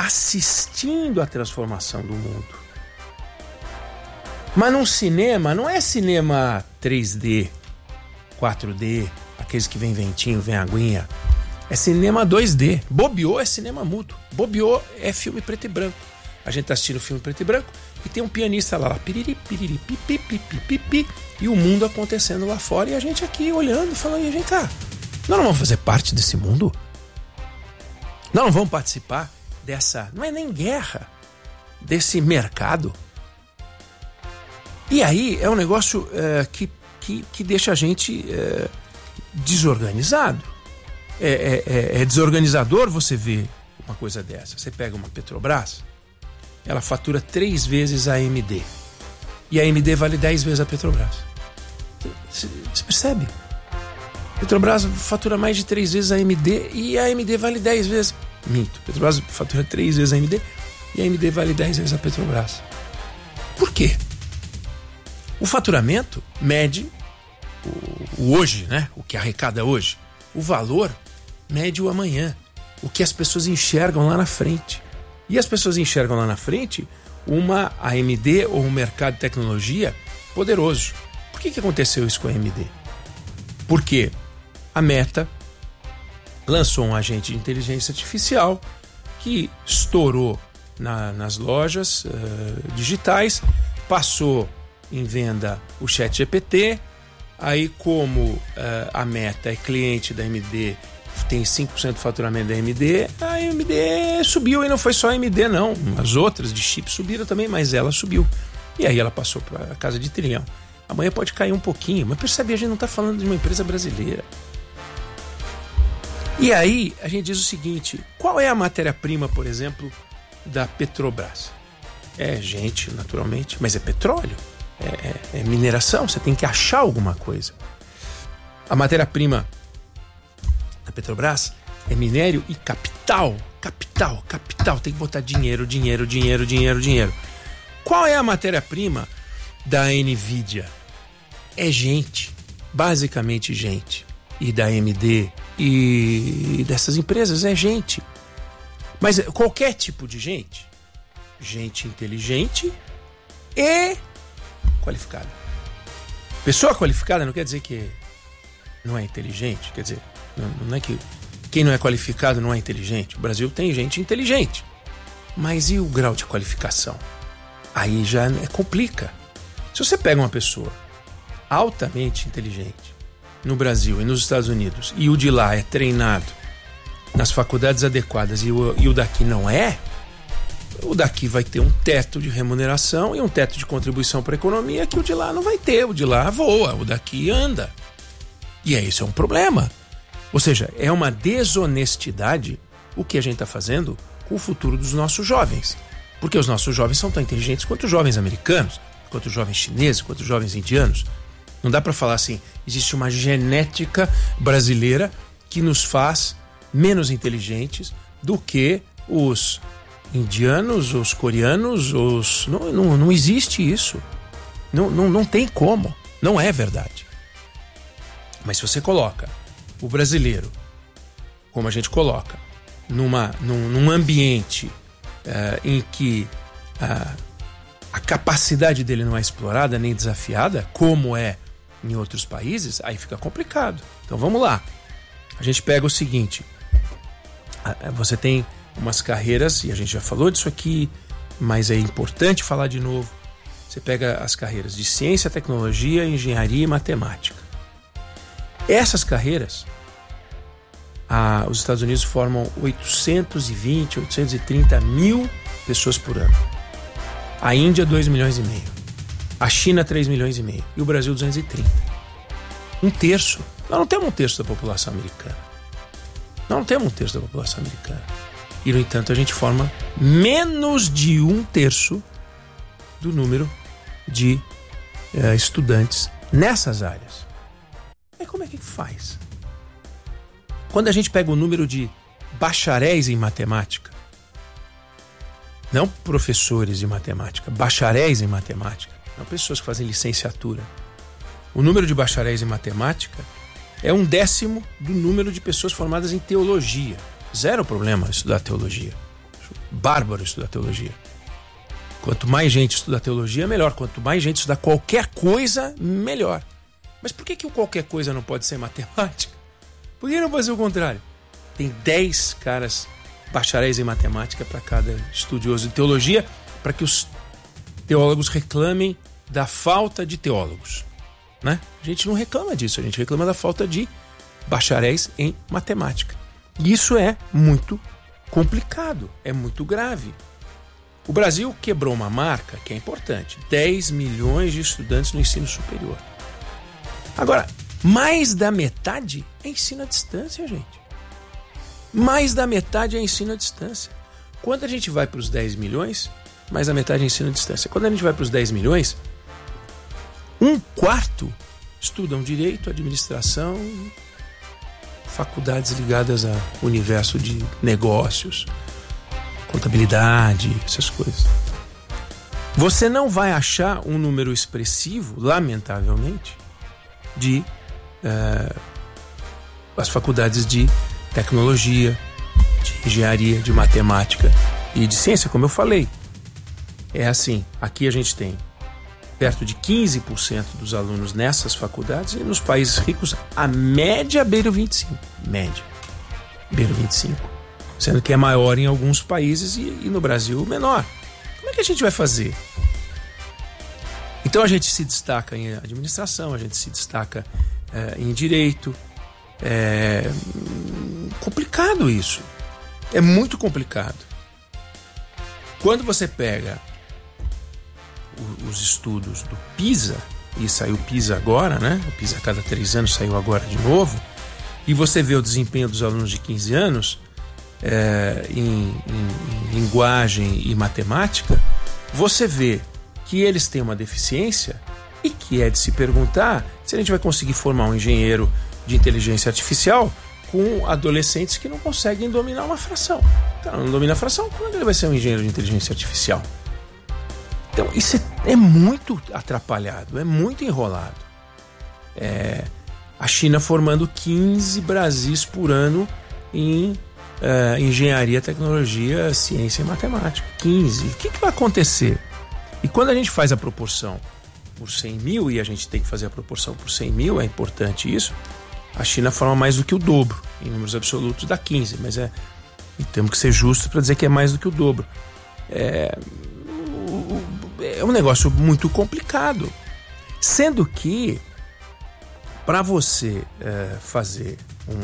assistindo à transformação do mundo. Mas num cinema, não é cinema 3D, 4D, aqueles que vem ventinho, vem aguinha. É cinema 2D. Bobeou é cinema mudo. Bobeou é filme preto e branco. A gente tá assistindo filme preto e branco e tem um pianista lá, piriri, piriri, pipi, pipi, pipi, e o mundo acontecendo lá fora e a gente aqui olhando, falando, e vem cá, nós não vamos fazer parte desse mundo? Nós não vamos participar dessa, não é nem guerra, desse mercado? E aí é um negócio que deixa a gente desorganizado. É desorganizador você ver uma coisa dessa. Você pega uma Petrobras, ela fatura 3 vezes a AMD. E a AMD vale 10 vezes a Petrobras. Você percebe? A Petrobras fatura mais de 3 vezes a AMD e a AMD vale 10 vezes. Minto. A Petrobras fatura 3 vezes a AMD e a AMD vale 10 vezes a Petrobras. Por quê? O faturamento mede o hoje, né? O que arrecada hoje. O valor mede o amanhã. O que as pessoas enxergam lá na frente. E as pessoas enxergam lá na frente uma AMD ou um mercado de tecnologia poderoso. Por que aconteceu isso com a AMD? Porque a Meta lançou um agente de inteligência artificial que estourou nas lojas digitais, passou em venda o ChatGPT. Aí, como a Meta é cliente da AMD, tem 5% do faturamento da AMD, a AMD subiu, e não foi só a AMD não, as outras de chip subiram também, mas ela subiu. E aí ela passou para a casa de trilhão. Amanhã pode cair um pouquinho, mas percebe, a gente não está falando de uma empresa brasileira. E aí a gente diz o seguinte, qual é a matéria-prima, por exemplo, da Petrobras? É gente, naturalmente, mas é petróleo, é mineração, você tem que achar alguma coisa. A matéria-prima da Petrobras é minério e capital. Capital. Tem que botar dinheiro. Qual é a matéria-prima da NVIDIA? É gente. Basicamente gente. E da AMD e dessas empresas é gente. Mas qualquer tipo de gente. Gente inteligente e qualificada. Pessoa qualificada não quer dizer que não é inteligente. Quer dizer, não é que quem não é qualificado não é inteligente. O Brasil tem gente inteligente. Mas e o grau de qualificação? Aí já complica. Se você pega uma pessoa altamente inteligente no Brasil e nos Estados Unidos e o de lá é treinado nas faculdades adequadas e o daqui não é, o daqui vai ter um teto de remuneração e um teto de contribuição para a economia que o de lá não vai ter. O de lá voa, o daqui anda. E aí isso é um problema. Ou seja, é uma desonestidade o que a gente está fazendo com o futuro dos nossos jovens. Porque os nossos jovens são tão inteligentes quanto os jovens americanos, quanto os jovens chineses, quanto os jovens indianos. Não dá para falar assim, existe uma genética brasileira que nos faz menos inteligentes do que os indianos, os coreanos, não existe isso. Não tem como. Não é verdade. Mas se você coloca o brasileiro, como a gente coloca, num ambiente em que a capacidade dele não é explorada nem desafiada, como é em outros países, aí fica complicado. Então vamos lá. A gente pega o seguinte, você tem umas carreiras, e a gente já falou disso aqui, mas é importante falar de novo. Você pega as carreiras de ciência, tecnologia, engenharia e matemática. Essas carreiras, os Estados Unidos formam 820, 830 mil pessoas por ano. A Índia, 2,5 milhões. A China, 3,5 milhões. E o Brasil, 230. 1/3. Nós não temos 1/3 da população americana. Nós não temos 1/3 da população americana. E, no entanto, a gente forma menos de 1/3 do número de estudantes nessas áreas. E como é que faz? Quando a gente pega o número de bacharéis em matemática, não professores de matemática, bacharéis em matemática, não pessoas que fazem licenciatura. O número de bacharéis em matemática é 1/10 do número de pessoas formadas em teologia. Zero problema estudar teologia. bárbaro estudar teologia. Quanto mais gente estudar teologia, melhor. Quanto mais gente estudar qualquer coisa, melhor. Mas por que o qualquer coisa não pode ser matemática? Por que não pode ser o contrário? Tem 10 caras bacharéis em matemática para cada estudioso de teologia, para que os teólogos reclamem da falta de teólogos, né? A gente não reclama disso, a gente reclama da falta de bacharéis em matemática. E isso é muito complicado, é muito grave. O Brasil quebrou uma marca que é importante: 10 milhões de estudantes no ensino superior. Agora, mais da metade é ensino à distância, gente. Mais da metade é ensino à distância. Quando a gente vai para os 10 milhões, mais da metade é ensino à distância. Quando a gente vai para os 10 milhões, 1/4 estudam direito, administração, faculdades ligadas ao universo de negócios, contabilidade, essas coisas. Você não vai achar um número expressivo, lamentavelmente, de as faculdades de tecnologia, de engenharia, de matemática e de ciência, como eu falei. É assim, aqui a gente tem perto de 15% dos alunos nessas faculdades, e nos países ricos a média beira o 25%. Média. Beira o 25%. Sendo que é maior em alguns países e no Brasil menor. Como é que a gente vai fazer? Então a gente se destaca em administração, a gente se destaca em direito. É complicado isso. É muito complicado. Quando você pega os estudos do PISA, e saiu o PISA agora, né? O PISA a cada 3 anos saiu agora de novo, e você vê o desempenho dos alunos de 15 anos em linguagem e matemática, você vê que eles têm uma deficiência e que é de se perguntar se a gente vai conseguir formar um engenheiro de inteligência artificial com adolescentes que não conseguem dominar uma fração. Então, não domina a fração, como é que ele vai ser um engenheiro de inteligência artificial? Então, isso é muito atrapalhado, é muito enrolado. A China formando 15 Brasis por ano em engenharia, tecnologia, ciência e matemática. 15. O que vai acontecer? E quando a gente faz a proporção por 100 mil, e a gente tem que fazer a proporção por 100 mil, é importante isso, a China forma mais do que o dobro, em números absolutos dá 15, mas e temos que ser justos para dizer que é mais do que o dobro. É um negócio muito complicado. Sendo que, para você fazer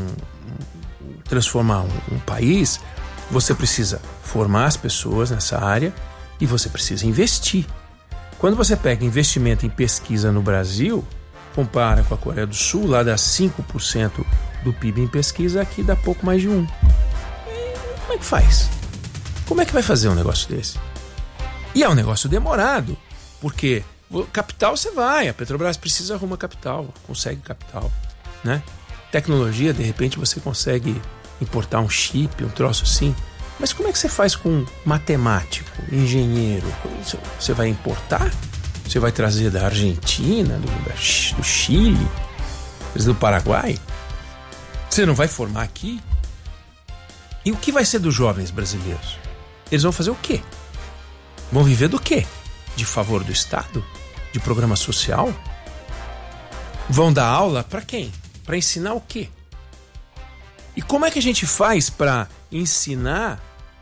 transformar um país, você precisa formar as pessoas nessa área e você precisa investir. Quando você pega investimento em pesquisa no Brasil, compara com a Coreia do Sul, lá dá 5% do PIB em pesquisa, aqui dá pouco mais de 1%. Como é que faz? Como é que vai fazer um negócio desse? E é um negócio demorado, porque capital você vai, a Petrobras precisa arrumar capital, consegue capital, né? Tecnologia, de repente você consegue importar um chip, um troço assim, mas como é que você faz com matemático, engenheiro? Você vai importar? Você vai trazer da Argentina, do Chile, do Paraguai? Você não vai formar aqui? E o que vai ser dos jovens brasileiros? Eles vão fazer o quê? Vão viver do quê? De favor do Estado? De programa social? Vão dar aula para quem? Para ensinar o quê? E como é que a gente faz para ensinar,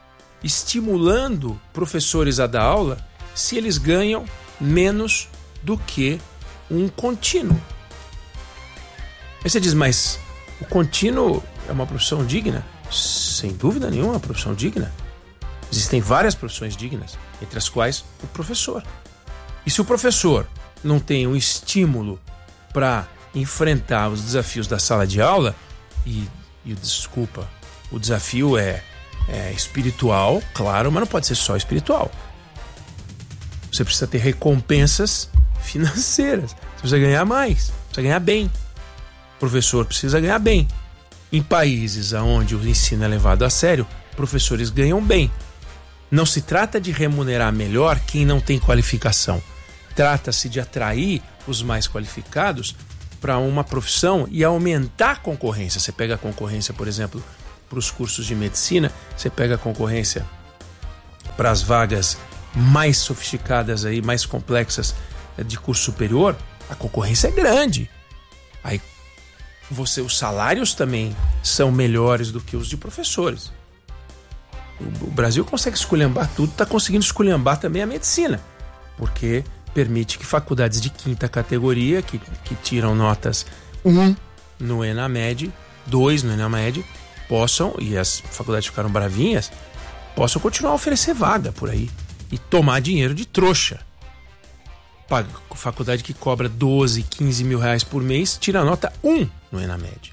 estimulando professores a dar aula, se eles ganham menos do que um contínuo? Aí você diz, mas o contínuo é uma profissão digna? Sem dúvida nenhuma, é uma profissão digna. Existem várias profissões dignas, entre as quais o professor. E se o professor não tem um estímulo para enfrentar os desafios da sala de aula, e desculpa, o desafio é espiritual, claro, mas não pode ser só espiritual. Você precisa ter recompensas financeiras, você precisa ganhar mais, precisa ganhar bem. O professor precisa ganhar bem. Em países onde o ensino é levado a sério, professores ganham bem. Não se trata de remunerar melhor quem não tem qualificação. Trata-se de atrair os mais qualificados para uma profissão e aumentar a concorrência. Você pega a concorrência, por exemplo, para os cursos de medicina, você pega a concorrência para as vagas mais sofisticadas, aí, mais complexas de curso superior, a concorrência é grande. Aí os salários também são melhores do que os de professores. O Brasil consegue esculhambar tudo, está conseguindo esculhambar também a medicina, porque permite que faculdades de quinta categoria, que tiram notas 1 no ENAMED, 2 no ENAMED, possam, e as faculdades ficaram bravinhas, possam continuar a oferecer vaga por aí e tomar dinheiro de trouxa. Faculdade que cobra 12, 15 mil reais por mês, tira nota 1 no ENAMED.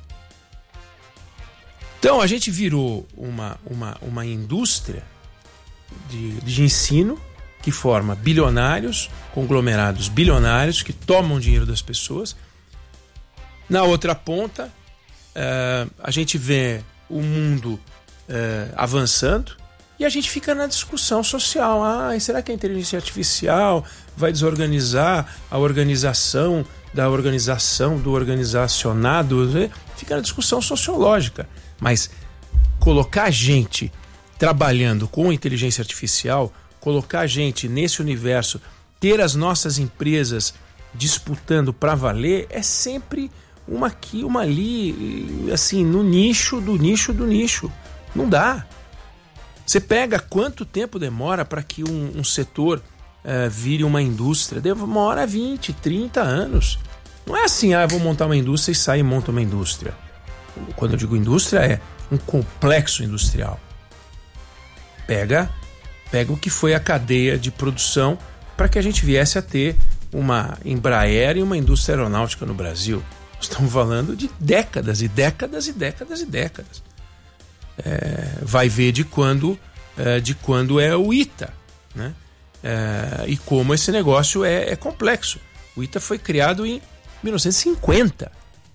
Então a gente virou uma indústria de ensino que forma bilionários, conglomerados bilionários que tomam dinheiro das pessoas. Na outra ponta, a gente vê o mundo avançando e a gente fica na discussão social. Será que a inteligência artificial vai desorganizar a organização da organização, do organizacionado? Fica na discussão sociológica. Mas colocar a gente trabalhando com inteligência artificial, colocar a gente nesse universo, ter as nossas empresas disputando para valer, é sempre uma aqui, uma ali, assim, no nicho do nicho do nicho. Não dá. Você pega quanto tempo demora para que um setor vire uma indústria? Demora 20, 30 anos. Não é assim, eu vou montar uma indústria e saio e monto uma indústria. Quando eu digo indústria, é um complexo industrial. Pega o que foi a cadeia de produção para que a gente viesse a ter uma Embraer e uma indústria aeronáutica no Brasil. Estamos falando de décadas e décadas e décadas e décadas. Vai ver de quando é o ITA, né? E como esse negócio é complexo. O ITA foi criado em 1950.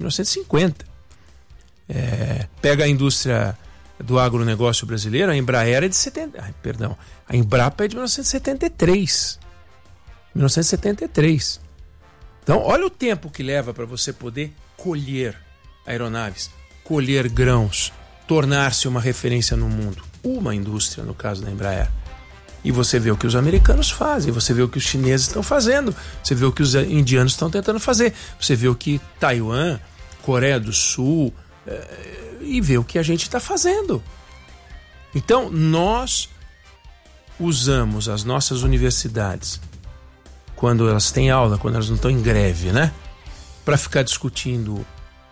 Pega a indústria do agronegócio brasileiro, a Embraer é de 70. A Embrapa é de 1973. Então, olha o tempo que leva para você poder colher aeronaves, colher grãos, tornar-se uma referência no mundo. Uma indústria, no caso da Embraer. E você vê o que os americanos fazem, você vê o que os chineses estão fazendo, você vê o que os indianos estão tentando fazer, você vê o que Taiwan, Coreia do Sul, e vê o que a gente está fazendo. Então, nós usamos as nossas universidades, quando elas têm aula, quando elas não estão em greve, né? Para ficar discutindo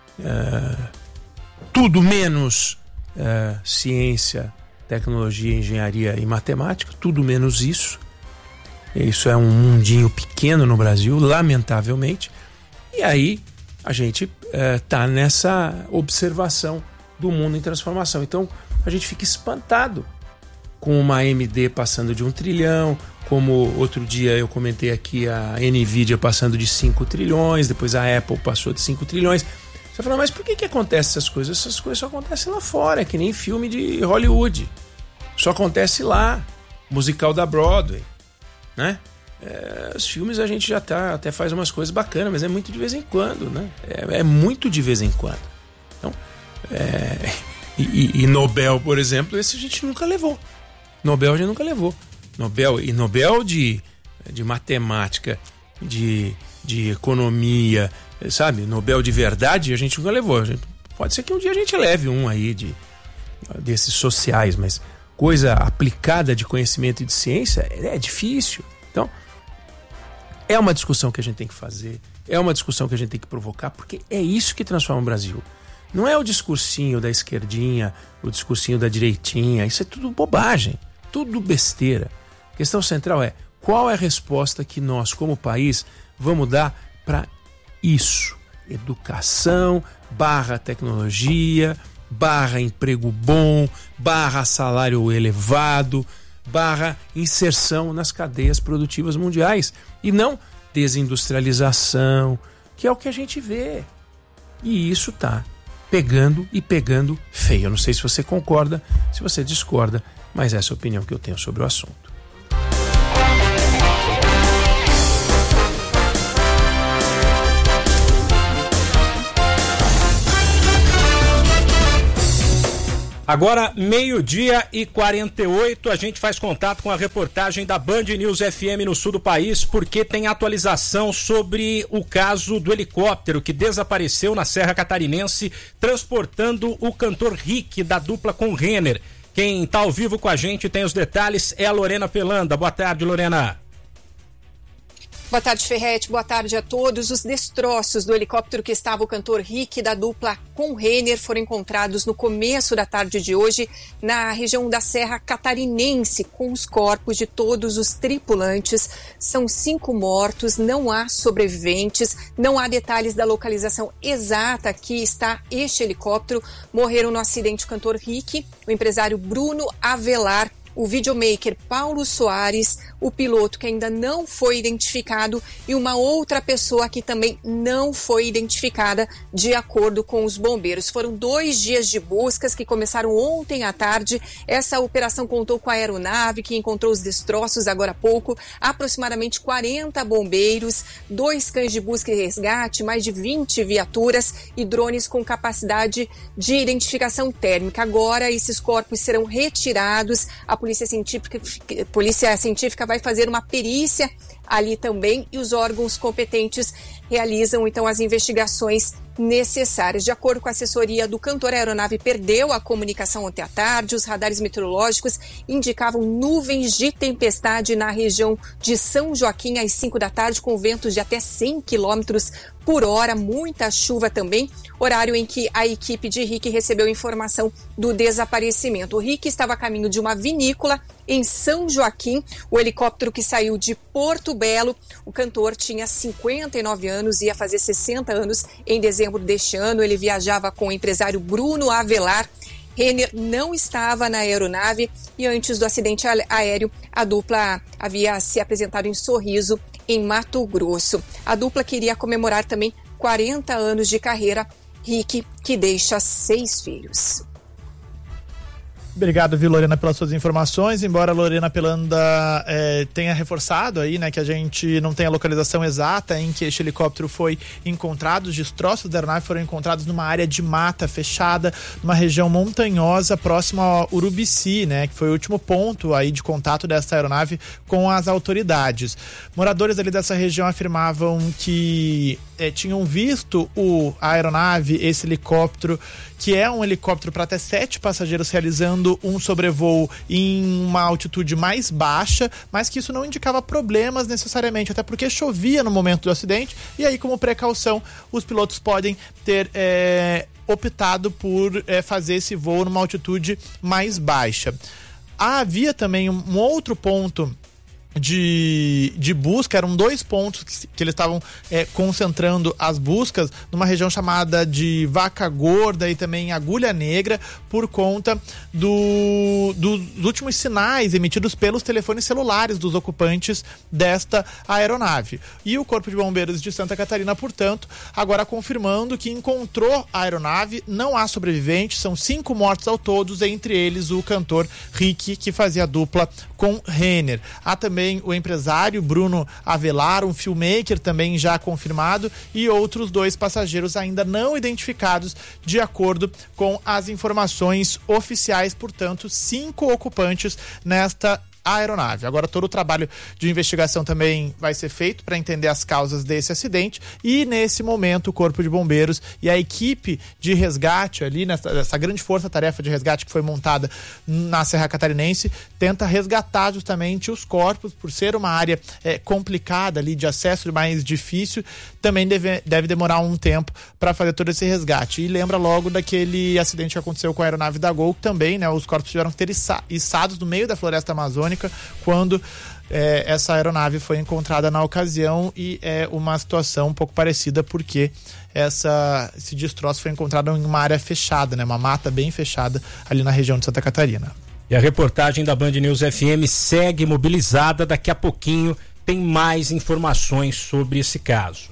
tudo menos ciência, tecnologia, engenharia e matemática, tudo menos isso. Isso é um mundinho pequeno no Brasil, lamentavelmente. E aí a gente está nessa observação do mundo em transformação. Então a gente fica espantado com uma AMD passando de 1 trilhão, como outro dia eu comentei aqui, a NVIDIA passando de 5 trilhões, depois a Apple passou de 5 trilhões. Você fala, mas por que acontecem essas coisas? Essas coisas só acontecem lá fora, é que nem filme de Hollywood. Só acontece lá, musical da Broadway, né? Os filmes a gente já até faz umas coisas bacanas, mas é muito de vez em quando, né? É muito de vez em quando. Então, e Nobel, por exemplo, esse a gente nunca levou. Nobel a gente nunca levou. Nobel de matemática, de economia, sabe? Nobel de verdade a gente nunca levou. Pode ser que um dia a gente leve um aí desses sociais, mas coisa aplicada de conhecimento e de ciência é difícil. Então, é uma discussão que a gente tem que fazer, é uma discussão que a gente tem que provocar, porque é isso que transforma o Brasil. Não é o discursinho da esquerdinha, o discursinho da direitinha, isso é tudo bobagem, tudo besteira. A questão central é qual é a resposta que nós, como país, vamos dar para isso. Educação, /tecnologia, /emprego bom, /salário elevado, /inserção nas cadeias produtivas mundiais. E não desindustrialização, que é o que a gente vê. E isso tá pegando e pegando feio. Eu não sei se você concorda, se você discorda, mas essa é a opinião que eu tenho sobre o assunto. Agora, 12:48, a gente faz contato com a reportagem da Band News FM no sul do país, porque tem atualização sobre o caso do helicóptero que desapareceu na Serra Catarinense, transportando o cantor Rick, da dupla com Renner. Quem está ao vivo com a gente tem os detalhes é a Lorena Pelanda. Boa tarde, Lorena. Boa tarde, Ferretti. Boa tarde a todos. Os destroços do helicóptero que estava o cantor Rick da dupla com Renner foram encontrados no começo da tarde de hoje na região da Serra Catarinense, com os corpos de todos os tripulantes. São 5 mortos, não há sobreviventes, não há detalhes da localização exata que está este helicóptero. Morreram no acidente o cantor Rick, o empresário Bruno Avelar, o videomaker Paulo Soares, o piloto que ainda não foi identificado e uma outra pessoa que também não foi identificada, de acordo com os bombeiros. Foram 2 dias de buscas que começaram ontem à tarde. Essa operação contou com a aeronave que encontrou os destroços agora há pouco, aproximadamente 40 bombeiros, 2 cães de busca e resgate, mais de 20 viaturas e drones com capacidade de identificação térmica. Agora esses corpos serão retirados. A Polícia Científica vai fazer uma perícia ali também e os órgãos competentes realizam então as investigações necessárias. De acordo com a assessoria do cantor, a aeronave perdeu a comunicação ontem à tarde. Os radares meteorológicos indicavam nuvens de tempestade na região de São Joaquim às 5 da tarde, com ventos de até 100 quilômetros por hora, muita chuva também, horário em que a equipe de Rick recebeu informação do desaparecimento. O Rick estava a caminho de uma vinícola em São Joaquim, o helicóptero que saiu de Porto Belo. O cantor tinha 59 anos, ia fazer 60 anos em dezembro deste ano. Ele viajava com o empresário Bruno Avelar. Renner não estava na aeronave e antes do acidente aéreo, a dupla havia se apresentado em Sorriso, em Mato Grosso. A dupla queria comemorar também 40 anos de carreira. Rick, que deixa 6 filhos. Obrigado, viu, Lorena, pelas suas informações. Embora a Lorena Pelanda tenha reforçado aí, né, que a gente não tem a localização exata em que este helicóptero foi encontrado, os destroços da aeronave foram encontrados numa área de mata fechada, numa região montanhosa próxima a Urubici, né, que foi o último ponto aí de contato dessa aeronave com as autoridades. Moradores ali dessa região afirmavam que tinham visto a aeronave, esse helicóptero, que é um helicóptero para até 7 passageiros, realizando um sobrevoo em uma altitude mais baixa, mas que isso não indicava problemas necessariamente, até porque chovia no momento do acidente, e aí, como precaução, os pilotos podem ter optado por fazer esse voo numa altitude mais baixa. Havia também um outro ponto de busca, eram 2 pontos que eles estavam concentrando as buscas numa região chamada de Vaca Gorda e também Agulha Negra, por conta dos últimos sinais emitidos pelos telefones celulares dos ocupantes desta aeronave. E o Corpo de Bombeiros de Santa Catarina, portanto, agora confirmando que encontrou a aeronave, não há sobreviventes, são 5 mortos ao todo, entre eles o cantor Rick, que fazia dupla com Renner. Há também o empresário Bruno Avelar, um filmmaker também já confirmado, e outros 2 passageiros ainda não identificados, de acordo com as informações oficiais. Portanto, 5 ocupantes nesta aeronave. Agora todo o trabalho de investigação também vai ser feito para entender as causas desse acidente, e nesse momento o Corpo de Bombeiros e a equipe de resgate ali, nessa grande força-tarefa de resgate que foi montada na Serra Catarinense, tenta resgatar justamente os corpos. Por ser uma área complicada ali, de acesso mais difícil, também deve demorar um tempo para fazer todo esse resgate. E lembra logo daquele acidente que aconteceu com a aeronave da Gol, que também, né, os corpos tiveram que ter içados no meio da floresta amazônica quando essa aeronave foi encontrada na ocasião, e é uma situação um pouco parecida porque esse destroço foi encontrado em uma área fechada, né, uma mata bem fechada ali na região de Santa Catarina. E a reportagem da Band News FM segue mobilizada. Daqui a pouquinho tem mais informações sobre esse caso.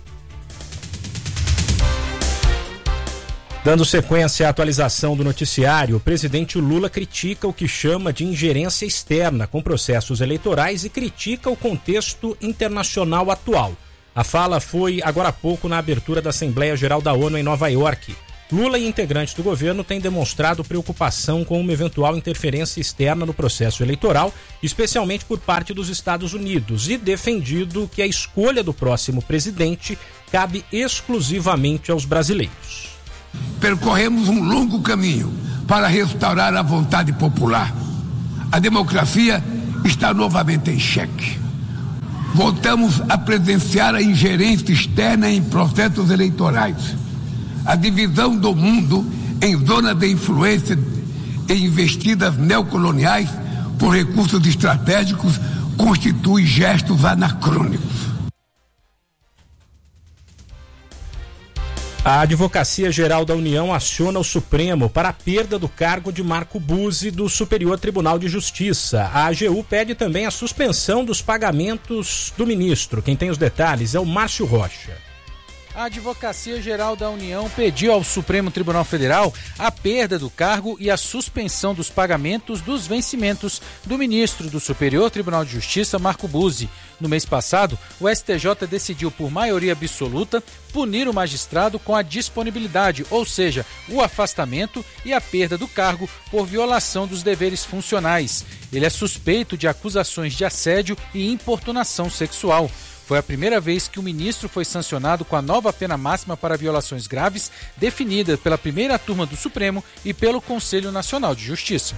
Dando sequência à atualização do noticiário, o presidente Lula critica o que chama de ingerência externa com processos eleitorais e critica o contexto internacional atual. A fala foi agora há pouco na abertura da Assembleia Geral da ONU em Nova York. Lula e integrantes do governo têm demonstrado preocupação com uma eventual interferência externa no processo eleitoral, especialmente por parte dos Estados Unidos, e defendido que a escolha do próximo presidente cabe exclusivamente aos brasileiros. Percorremos um longo caminho para restaurar a vontade popular. A democracia está novamente em xeque. Voltamos a presenciar a ingerência externa em processos eleitorais. A divisão do mundo em zonas de influência e investidas neocoloniais por recursos estratégicos constitui gestos anacrônicos. A Advocacia Geral da União aciona o Supremo para a perda do cargo de Marco Buzzi do Superior Tribunal de Justiça. A AGU pede também a suspensão dos pagamentos do ministro. Quem tem os detalhes é o Márcio Rocha. A Advocacia Geral da União pediu ao Supremo Tribunal Federal a perda do cargo e a suspensão dos pagamentos dos vencimentos do ministro do Superior Tribunal de Justiça, Marco Buzzi. No mês passado, o STJ decidiu por maioria absoluta punir o magistrado com a disponibilidade, ou seja, o afastamento e a perda do cargo por violação dos deveres funcionais. Ele é suspeito de acusações de assédio e importunação sexual. Foi a primeira vez que o ministro foi sancionado com a nova pena máxima para violações graves, definida pela primeira turma do Supremo e pelo Conselho Nacional de Justiça.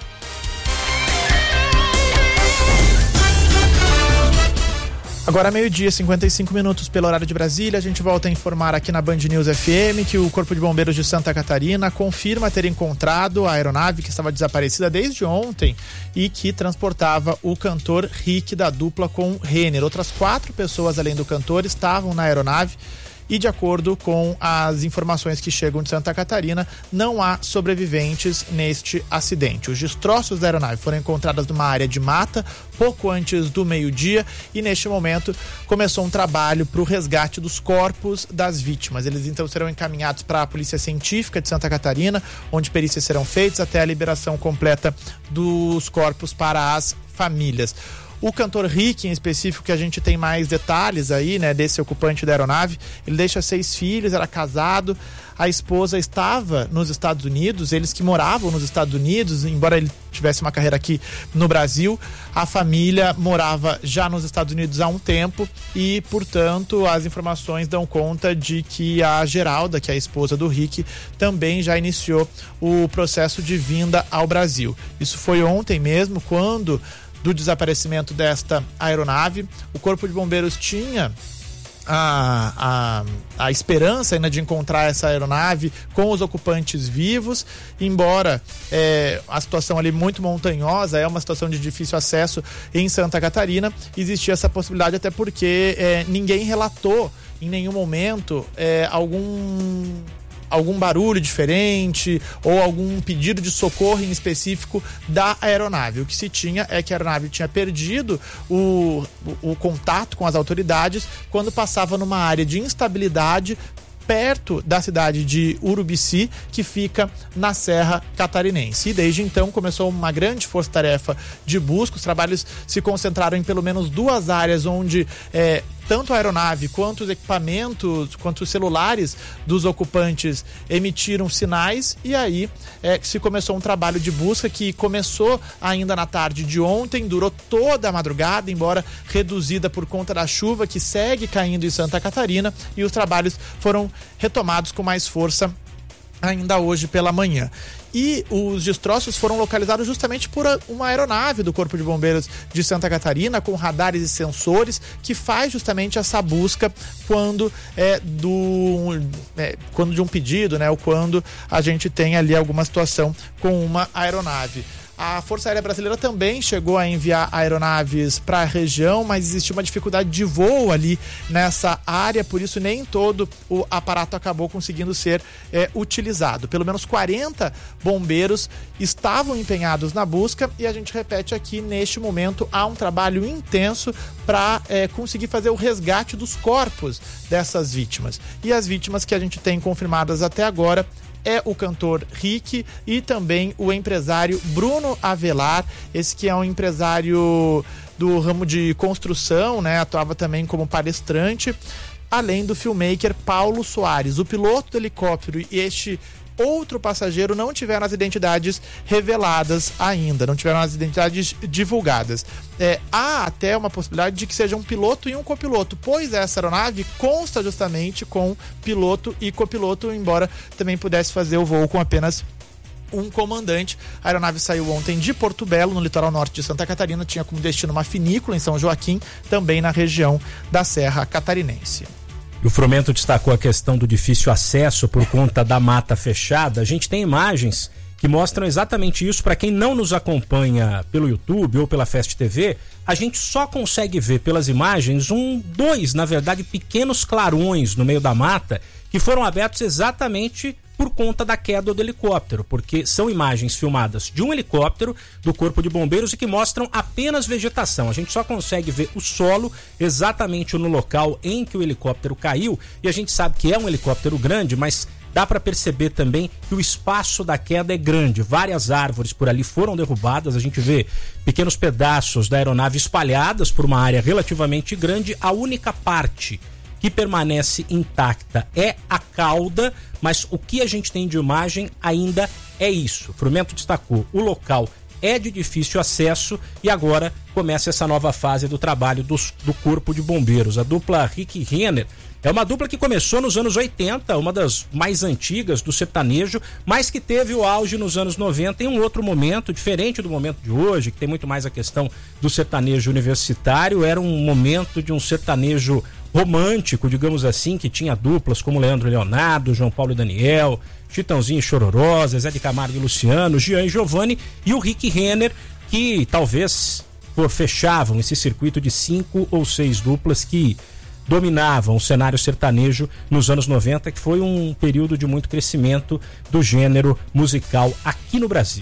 Agora 12h55 pelo horário de Brasília, a gente volta a informar aqui na Band News FM que o Corpo de Bombeiros de Santa Catarina confirma ter encontrado a aeronave que estava desaparecida desde ontem e que transportava o cantor Rick da dupla com Renner. Outras 4 pessoas além do cantor estavam na aeronave e, de acordo com as informações que chegam de Santa Catarina, não há sobreviventes neste acidente. Os destroços da aeronave foram encontrados numa área de mata pouco antes do meio-dia e, neste momento, começou um trabalho para o resgate dos corpos das vítimas. Eles, então, serão encaminhados para a Polícia Científica de Santa Catarina, onde perícias serão feitas até a liberação completa dos corpos para as famílias. O cantor Rick, em específico, que a gente tem mais detalhes aí, né, desse ocupante da aeronave, ele deixa 6 filhos, era casado, a esposa estava nos Estados Unidos, eles que moravam nos Estados Unidos, embora ele tivesse uma carreira aqui no Brasil, a família morava já nos Estados Unidos há um tempo e, portanto, as informações dão conta de que a Geralda, que é a esposa do Rick, também já iniciou o processo de vinda ao Brasil. Isso foi ontem mesmo, quando do desaparecimento desta aeronave. O Corpo de Bombeiros tinha a esperança ainda de encontrar essa aeronave com os ocupantes vivos, embora a situação ali muito montanhosa, é uma situação de difícil acesso em Santa Catarina, existia essa possibilidade até porque ninguém relatou em nenhum momento algum barulho diferente ou algum pedido de socorro em específico da aeronave. O que se tinha é que a aeronave tinha perdido o contato com as autoridades quando passava numa área de instabilidade perto da cidade de Urubici, que fica na Serra Catarinense. E desde então começou uma grande força-tarefa de busca. Os trabalhos se concentraram em pelo menos 2 áreas onde tanto a aeronave quanto os equipamentos, quanto os celulares dos ocupantes emitiram sinais, e aí se começou um trabalho de busca que começou ainda na tarde de ontem, durou toda a madrugada, embora reduzida por conta da chuva que segue caindo em Santa Catarina, e os trabalhos foram retomados com mais força ainda hoje pela manhã. E os destroços foram localizados justamente por uma aeronave do Corpo de Bombeiros de Santa Catarina, com radares e sensores, que faz justamente essa busca quando de um pedido, né, ou quando a gente tem ali alguma situação com uma aeronave. A Força Aérea Brasileira também chegou a enviar aeronaves para a região, mas existia uma dificuldade de voo ali nessa área, por isso nem todo o aparato acabou conseguindo ser utilizado. Pelo menos 40 bombeiros estavam empenhados na busca e a gente repete aqui, neste momento há um trabalho intenso para conseguir fazer o resgate dos corpos dessas vítimas. E as vítimas que a gente tem confirmadas até agora é o cantor Rick e também o empresário Bruno Avelar, esse que é um empresário do ramo de construção, né? Atuava também como palestrante. além do filmmaker Paulo Soares. O piloto do helicóptero e este outro passageiro não tiveram as identidades reveladas ainda, não tiveram as identidades divulgadas. Há até uma possibilidade de que seja um piloto e um copiloto, pois essa aeronave consta justamente com piloto e copiloto, embora também pudesse fazer o voo com apenas um comandante. A aeronave saiu ontem de Porto Belo, no litoral norte de Santa Catarina, tinha como destino uma vinícola em São Joaquim, também na região da Serra Catarinense. O Frumento destacou a questão do difícil acesso por conta da mata fechada. A gente tem imagens que mostram exatamente isso. Para quem não nos acompanha pelo YouTube ou pela Fast TV, a gente só consegue ver pelas imagens dois, na verdade, pequenos clarões no meio da mata que foram abertos exatamente por conta da queda do helicóptero, porque são imagens filmadas de um helicóptero do Corpo de Bombeiros e que mostram apenas vegetação. A gente só consegue ver o solo exatamente no local em que o helicóptero caiu, e a gente sabe que é um helicóptero grande, mas dá para perceber também que o espaço da queda é grande. Várias árvores por ali foram derrubadas, a gente vê pequenos pedaços da aeronave espalhadas por uma área relativamente grande. A única parte que permanece intacta é a cauda, mas o que a gente tem de imagem ainda é isso. O Frumento destacou, o local é de difícil acesso e agora começa essa nova fase do trabalho do Corpo de Bombeiros. A dupla Rick Renner é uma dupla que começou nos anos 80, uma das mais antigas do sertanejo, mas que teve o auge nos anos 90 em um outro momento, diferente do momento de hoje, que tem muito mais a questão do sertanejo universitário. Era um momento de um sertanejo romântico, digamos assim, que tinha duplas como Leandro e Leonardo, João Paulo e Daniel, Chitãozinho e Chororó, Zé de Camargo e Luciano, Jean e Giovanni, e o Rick Renner, que talvez fechavam esse circuito de 5 ou 6 duplas que dominavam o cenário sertanejo nos anos 90, que foi um período de muito crescimento do gênero musical aqui no Brasil.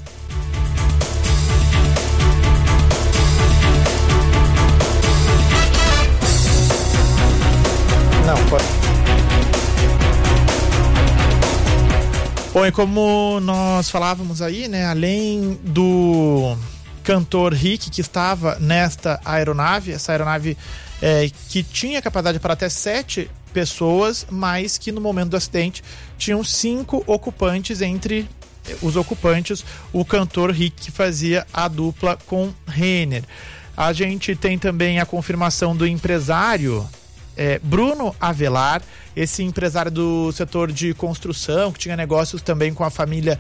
Bom, e como nós falávamos aí, né, além do cantor Rick, que estava nesta aeronave, essa aeronave que tinha capacidade para até 7 pessoas, mas que no momento do acidente tinham 5 ocupantes. Entre os ocupantes, o cantor Rick, que fazia a dupla com Renner. A gente tem também a confirmação do empresário Bruno Avelar, esse empresário do setor de construção, que tinha negócios também com a família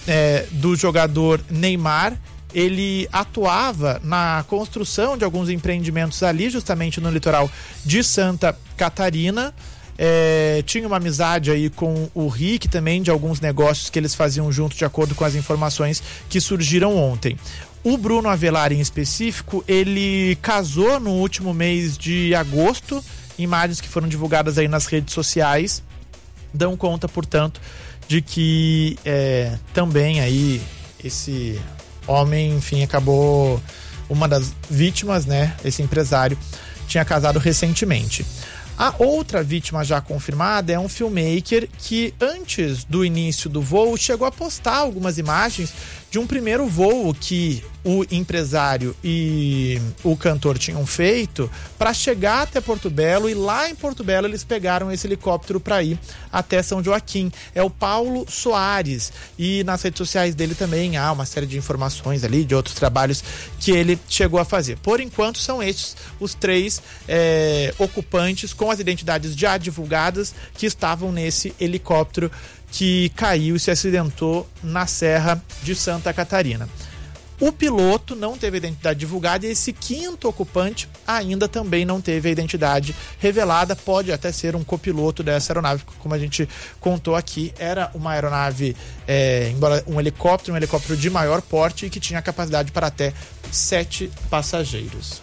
do jogador Neymar. Ele atuava na construção de alguns empreendimentos ali, justamente no litoral de Santa Catarina. Tinha uma amizade aí com o Rick também, de alguns negócios que eles faziam junto, de acordo com as informações que surgiram ontem. O Bruno Avelar, em específico, ele casou no último mês de agosto. Imagens que foram divulgadas aí nas redes sociais dão conta, portanto, de que também aí esse homem, enfim, acabou uma das vítimas, né? Esse empresário tinha casado recentemente. A outra vítima já confirmada é um filmmaker que, antes do início do voo, chegou a postar algumas imagens de um primeiro voo que o empresário e o cantor tinham feito para chegar até Porto Belo, e lá em Porto Belo eles pegaram esse helicóptero para ir até São Joaquim. É o Paulo Soares, e nas redes sociais dele também há uma série de informações ali de outros trabalhos que ele chegou a fazer. Por enquanto são estes os 3 ocupantes com as identidades já divulgadas que estavam nesse helicóptero que caiu e se acidentou na Serra de Santa Catarina. O piloto não teve a identidade divulgada e esse 5º ocupante ainda também não teve a identidade revelada. Pode até ser um copiloto dessa aeronave, como a gente contou aqui. Era uma aeronave, embora um helicóptero de maior porte e que tinha capacidade para até 7 passageiros.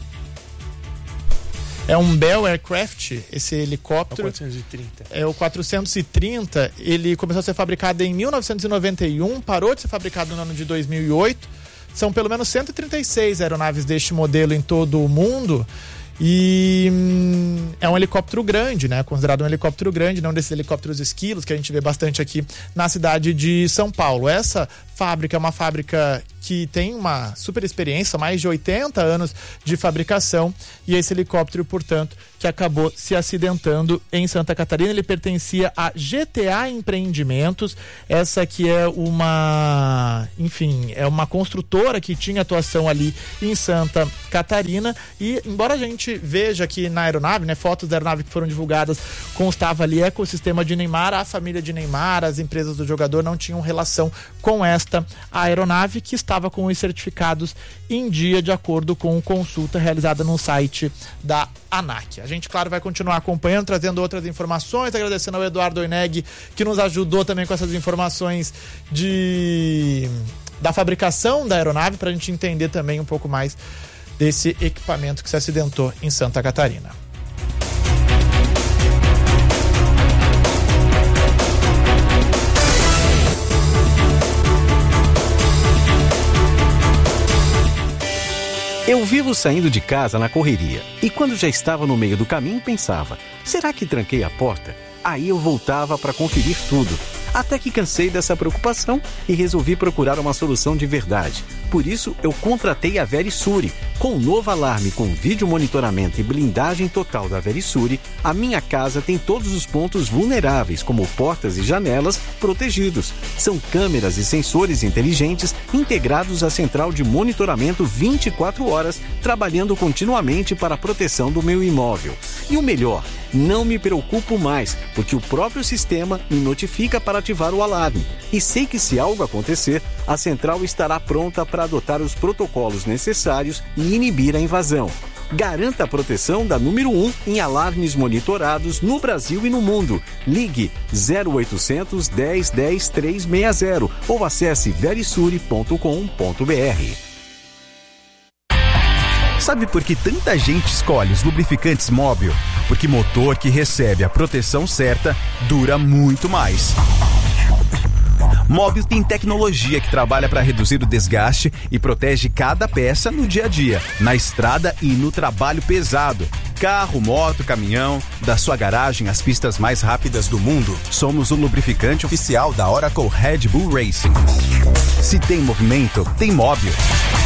É um Bell Aircraft, esse helicóptero. É o 430. Ele começou a ser fabricado em 1991, parou de ser fabricado no ano de 2008. São pelo menos 136 aeronaves deste modelo em todo o mundo. E é um helicóptero grande, né? Considerado um helicóptero grande, não desses helicópteros esquilos que a gente vê bastante aqui na cidade de São Paulo. Essa fábrica é uma fábrica que tem uma super experiência, mais de 80 anos de fabricação, e esse helicóptero, portanto, que acabou se acidentando em Santa Catarina, ele pertencia a GTA Empreendimentos, essa que é uma construtora que tinha atuação ali em Santa Catarina, e embora a gente veja que na aeronave, né, fotos da aeronave que foram divulgadas, constava ali ecossistema de Neymar, a família de Neymar, as empresas do jogador não tinham relação com esta aeronave, que estava com os certificados em dia, de acordo com consulta realizada no site da ANAC. A gente, claro, vai continuar acompanhando, trazendo outras informações, agradecendo ao Eduardo Oineg, que nos ajudou também com essas informações da fabricação da aeronave, para a gente entender também um pouco mais desse equipamento que se acidentou em Santa Catarina. Eu vivo saindo de casa na correria e quando já estava no meio do caminho pensava, será que tranquei a porta? Aí eu voltava para conferir tudo, até que cansei dessa preocupação e resolvi procurar uma solução de verdade. Por isso, eu contratei a Verisure. Com o novo alarme com vídeo monitoramento e blindagem total da Verisure, a minha casa tem todos os pontos vulneráveis, como portas e janelas, protegidos. São câmeras e sensores inteligentes integrados à central de monitoramento 24 horas, trabalhando continuamente para a proteção do meu imóvel. E o melhor, não me preocupo mais, porque o próprio sistema me notifica para ativar o alarme. E sei que se algo acontecer, a central estará pronta para adotar os protocolos necessários e inibir a invasão. Garanta a proteção da número 1 em alarmes monitorados no Brasil e no mundo. Ligue 0800 10 10 360 ou acesse verisure.com.br. Sabe por que tanta gente escolhe os lubrificantes Móbil? Porque motor que recebe a proteção certa dura muito mais. Móbil tem tecnologia que trabalha para reduzir o desgaste e protege cada peça no dia a dia, na estrada e no trabalho pesado. Carro, moto, caminhão, da sua garagem às pistas mais rápidas do mundo, somos o lubrificante oficial da Oracle Red Bull Racing. Se tem movimento, tem Móbil.